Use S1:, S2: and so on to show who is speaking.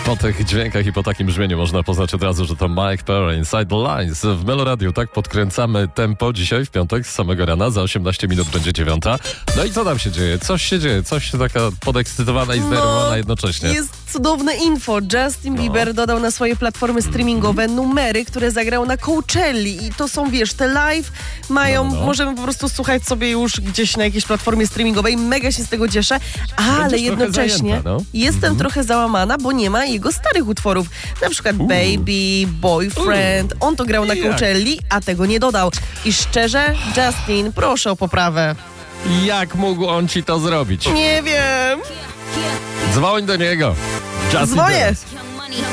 S1: Po tych dźwiękach i po takim brzmieniu można poznać od razu, że to Mike Perry, Inside the Lines. W Meloradiu tak podkręcamy tempo dzisiaj w piątek z samego rana. Za 18 minut będzie 9. No i co tam się dzieje? Coś się dzieje. Coś taka podekscytowana i zdenerwowana jednocześnie.
S2: Jest cudowne info. Justin Bieber dodał na swoje platformy streamingowe numery, które zagrał na Coachelli. I to są, wiesz, te live mają, możemy po prostu słuchać sobie już gdzieś na jakiejś platformie streamingowej. Mega się z tego cieszę, ale jednocześnie
S1: zajęta,
S2: jestem trochę załamana, bo nie ma jego starych utworów. Na przykład Baby, Boyfriend. On to grał na Coachelli, a tego nie dodał. I szczerze, Justin, proszę o poprawę.
S1: Jak mógł on ci to zrobić?
S2: Nie wiem.
S1: Dzwoń do niego. Justin
S2: Dzwonię.
S1: Bieber.